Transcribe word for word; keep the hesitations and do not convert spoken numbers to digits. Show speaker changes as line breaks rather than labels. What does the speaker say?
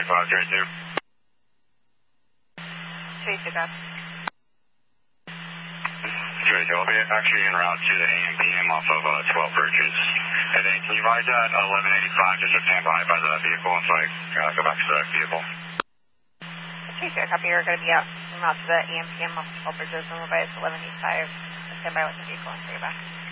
twenty-five, J two.
J two, got
J two, I'll be actually en route to the A M P M off of uh, twelve Bridges. And then can you ride that eleven eighty-five just to stand by by the vehicle until I uh, go back to the vehicle?
J two, copy. You're going to be out en route to the A M P M off of twelve Bridges, and we'll by eleven eighty-five. Stand by with the vehicle until you're back.